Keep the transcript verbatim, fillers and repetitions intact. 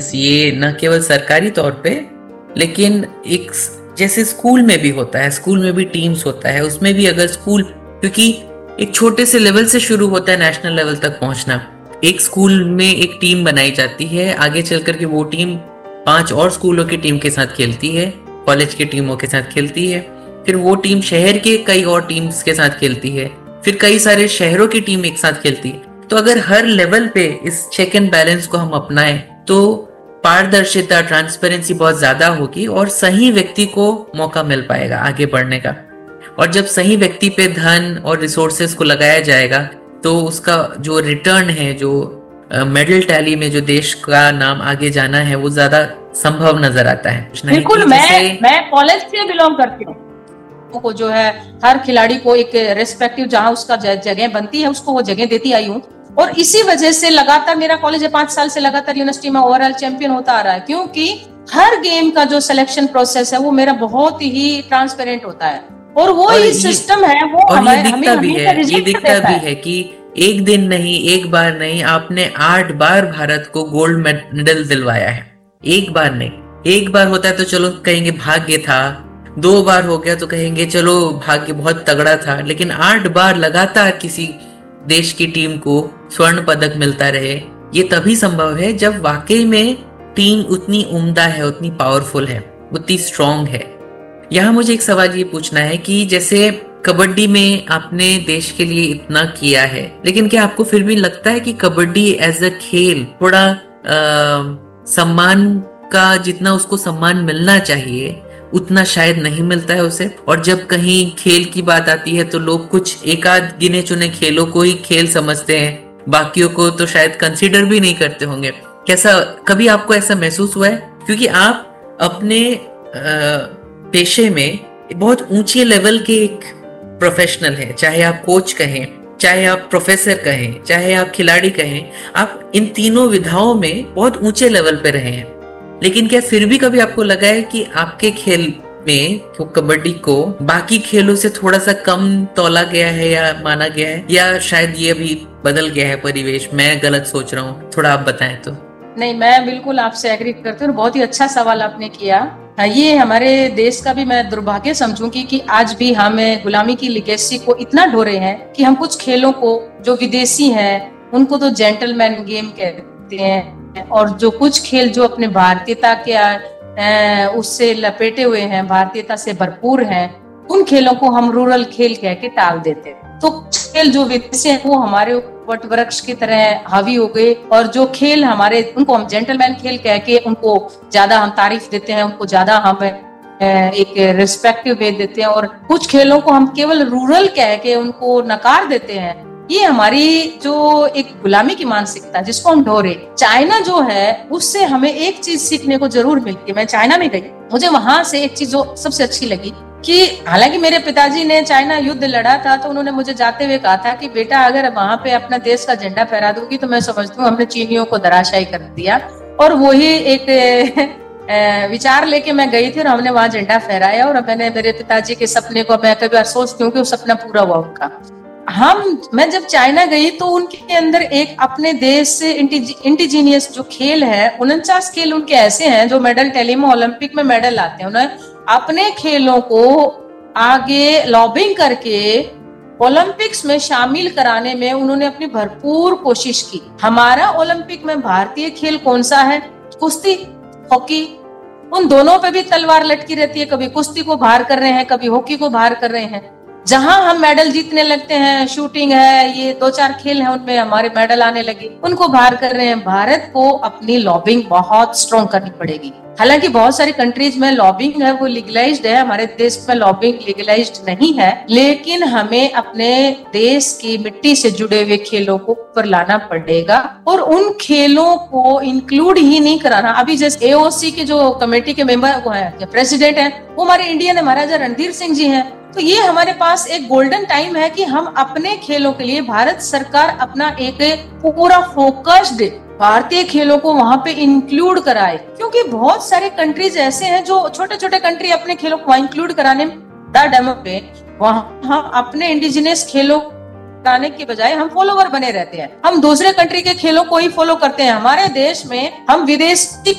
ये न केवल सरकारी तौर पे, लेकिन एक जैसे स्कूल में भी होता है, स्कूल में भी टीम्स होता है, उसमें भी अगर स्कूल, क्योंकि एक छोटे से लेवल से शुरू होता है नेशनल लेवल तक पहुंचना। एक स्कूल में एक टीम बनाई जाती है, आगे चल करके वो टीम पांच और स्कूलों की टीम के साथ खेलती है, कॉलेज की टीमों के साथ खेलती है, फिर वो टीम शहर के कई और टीम्स के साथ खेलती है, फिर कई सारे शहरों की टीम एक साथ खेलती है। तो अगर हर लेवल पे इस चेक एंड बैलेंस को हम अपनाएं तो पारदर्शिता, ट्रांसपेरेंसी बहुत ज्यादा होगी और सही व्यक्ति को मौका मिल पाएगा आगे बढ़ने का। और जब सही व्यक्ति पे धन और रिसोर्सेस को लगाया जाएगा तो उसका जो रिटर्न है, जो मेडल टैली में जो देश का नाम आगे जाना है, वो ज्यादा संभव नजर आता है। बिल्कुल, मैं मैं कॉलेज से बिलोंग करती हूँ को जो है हर खिलाड़ी को एक रेस्पेक्टिव जहां उसका जगह बनती है उसको वो जगह देती आई हूँ, और इसी वजह से लगातार मेरा कॉलेज है पांच साल से लगातार यूनिवर्सिटी में ओवरऑल चैंपियन होता आ रहा है, क्योंकि हर गेम का जो सिलेक्शन प्रोसेस है वो मेरा बहुत ही ट्रांसपेरेंट होता है और वो ही सिस्टम है वो हमें दिखता भी है, ये दिखता भी है कि एक दिन नहीं, एक बार नहीं, आपने आठ बार भारत को गोल्ड मेडल दिलवाया है। एक बार नहीं, एक बार होता है तो चलो कहेंगे भाग्य था, दो बार हो गया तो कहेंगे चलो भाग्य बहुत तगड़ा था, लेकिन आठ बार लगातार किसी देश की टीम को स्वर्ण पदक मिलता रहे, ये तभी संभव है जब वाकई में टीम उतनी उम्दा है, उतनी पावरफुल है, उतनी स्ट्रांग है। यहाँ मुझे एक सवाल ये पूछना है कि जैसे कबड्डी में आपने देश के लिए इतना किया है, लेकिन क्या आपको फिर भी लगता है कि कबड्डी एज अ खेल थोड़ा सम्मान का, जितना उसको सम्मान मिलना चाहिए उतना शायद नहीं मिलता है उसे? और जब कहीं खेल की बात आती है तो लोग कुछ एक आध गिने चुने खेलों को ही खेल समझते हैं, बाकियों को तो शायद कंसीडर भी नहीं करते होंगे। कैसा कभी आपको ऐसा महसूस हुआ है? क्योंकि आप अपने पेशे में बहुत ऊंचे लेवल के एक प्रोफेशनल हैं, चाहे आप कोच कहें, चाहे आप प्रोफेसर कहें, चाहे आप खिलाड़ी कहें, आप इन तीनों विधाओं में बहुत ऊंचे लेवल पे रहे हैं, लेकिन क्या फिर भी कभी आपको लगा है कि आपके खेल में तो कबड्डी को बाकी खेलों से थोड़ा सा कम तौला गया है या माना गया है, या शायद ये अभी बदल गया है परिवेश, मैं गलत सोच रहा हूँ? थोड़ा आप बताएं तो। नहीं, मैं बिल्कुल आपसे एग्री करती हूँ, बहुत ही अच्छा सवाल आपने किया। ये हमारे देश का भी मैं दुर्भाग्य समझूंगी कि आज भी हम गुलामी की लिगेसी को इतना ढोरे हैं कि हम कुछ खेलों को जो विदेशी हैं उनको तो जेंटलमैन गेम कहते हैं, और जो कुछ खेल जो अपने भारतीयता के उससे लपेटे हुए हैं, भारतीयता से भरपूर हैं, उन खेलों को हम रूरल खेल कह के टाल देते हैं। तो खेल जो विदेशी हैं वो हमारे वट वृक्ष की तरह हावी हो गए, और जो खेल हमारे उनको हम जेंटलमैन खेल कह के उनको ज्यादा हम तारीफ देते हैं, उनको ज्यादा हम एक रिस्पेक्टिव वे देते हैं, और कुछ खेलों को हम केवल रूरल कह के उनको नकार देते हैं। ये हमारी जो एक गुलामी की मानसिकता जिसको हम ढोरे, चाइना जो है उससे हमें एक चीज सीखने को जरूर मिलती है। मैं चाइना में गई, मुझे वहां से एक चीज जो सबसे अच्छी लगी कि हालांकि मेरे पिताजी ने चाइना युद्ध लड़ा था तो उन्होंने मुझे जाते हुए कहा था कि बेटा अगर वहां पे अपना देश का झंडा फहरा दूंगी तो मैं समझती हूँ हमने चीनियों को धराशायी कर दिया। और वही एक विचार लेके मैं गई थी और हमने वहां झंडा फहराया, और मैंने मेरे पिताजी के सपने को मैं कभी बार सोचती हूँ कि वो सपना पूरा हुआ उनका। हम मैं जब चाइना गई तो उनके अंदर एक अपने देश से इंडिजीनियस जो खेल है, उनचास खेल उनके ऐसे हैं जो मेडल टैली में ओलंपिक में मेडल लाते हैं। उन्हें अपने खेलों को आगे लॉबिंग करके ओलंपिक्स में शामिल कराने में उन्होंने अपनी भरपूर कोशिश की। हमारा ओलंपिक में भारतीय खेल कौन सा है? कुश्ती, हॉकी, उन दोनों पे भी तलवार लटकी रहती है। कभी कुश्ती को बाहर कर रहे हैं, कभी हॉकी को बाहर कर रहे हैं। जहां हम मेडल जीतने लगते हैं, शूटिंग है, ये दो चार खेल हैं उनमें हमारे मेडल आने लगे, उनको बाहर कर रहे हैं। भारत को अपनी लॉबिंग बहुत स्ट्रॉन्ग करनी पड़ेगी। हालांकि बहुत सारी कंट्रीज में लॉबिंग है वो लीगलाइज्ड है, हमारे देश में लॉबिंग लीगलाइज्ड नहीं है, लेकिन हमें अपने देश की मिट्टी से जुड़े हुए खेलों को ऊपर लाना पड़ेगा और उन खेलों को इंक्लूड ही नहीं कराना। अभी जैसे एओसी के जो कमेटी के मेंबर है, प्रेसिडेंट है, वो हमारे इंडियन है, महाराजा रणधीर सिंह जी हैं। तो ये हमारे पास एक गोल्डन टाइम है कि हम अपने खेलों के लिए भारत सरकार अपना एक पूरा फोकस्ड भारतीय खेलों को वहां पे इंक्लूड कराए, क्योंकि बहुत सारे कंट्रीज ऐसे हैं जो छोटे छोटे कंट्री अपने खेलों को इंक्लूड कराने में डेमो पे वहां हम अपने इंडिजिनियस खेलों कराने के बजाय हम फॉलोवर बने रहते हैं। हम दूसरे कंट्री के खेलों को ही फॉलो करते हैं। हमारे देश में हम विदेशी